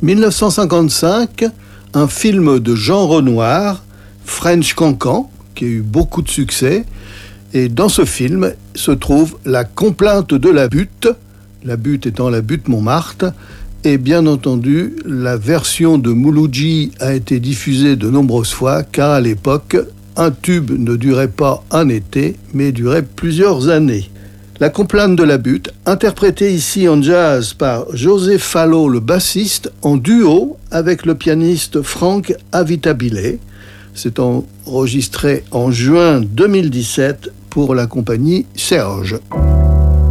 1955, un film de Jean Renoir, French Cancan, qui a eu beaucoup de succès. Et dans ce film se trouve La complainte de la butte étant la butte Montmartre. Et bien entendu, la version de Mouloudji a été diffusée de nombreuses fois, car à l'époque, un tube ne durait pas un été, mais durait plusieurs années. La complainte de la butte, interprétée ici en jazz par José Fallo, le bassiste, en duo avec le pianiste Franck Avitabile. C'est enregistré en juin 2017 pour la compagnie Serge.